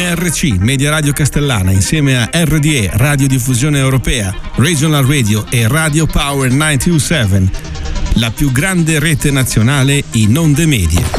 MRC, Media Radio Castellana, insieme a RDE, Radiodiffusione Europea, Regional Radio e Radio Power 927, la più grande rete nazionale in onde medie.